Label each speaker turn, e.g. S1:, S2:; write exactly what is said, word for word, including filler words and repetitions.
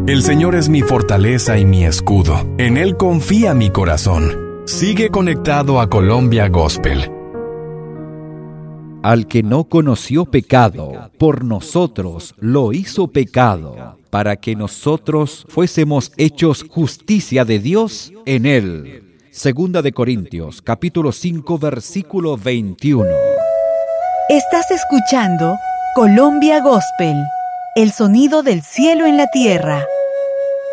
S1: El Señor es mi fortaleza y mi escudo. En Él confía mi corazón. Sigue conectado a Colombia Gospel.
S2: Al que no conoció pecado, por nosotros lo hizo pecado, para que nosotros fuésemos hechos justicia de Dios en Él. Segunda de Corintios, capítulo cinco, versículo veintiuno.
S3: Estás escuchando Colombia Gospel, el sonido del cielo en la tierra.